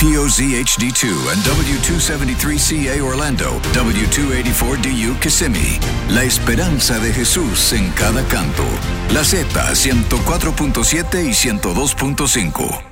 WPOZ HD2 and W273CA Orlando, W284DU Kissimmee. La esperanza de Jesús en cada canto. La Z 104.7 y 102.5.